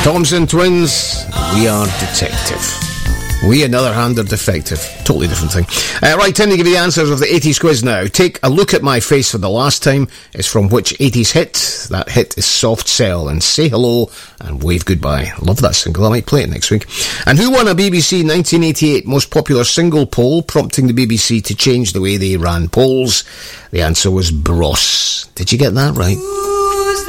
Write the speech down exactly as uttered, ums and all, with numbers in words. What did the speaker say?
Thompson Twins, We Are Detective. We, another hand, are defective. Totally different thing. Uh, right, time to give you the answers of the eighties quiz now. Take a look at my face for the last time. It's from which eighties hit? That hit is Soft Cell and Say Hello and Wave Goodbye. Love that single. I might play it next week. And who won a B B C nineteen eighty-eight most popular single poll, prompting the B B C to change the way they ran polls? The answer was Bros. Did you get that right?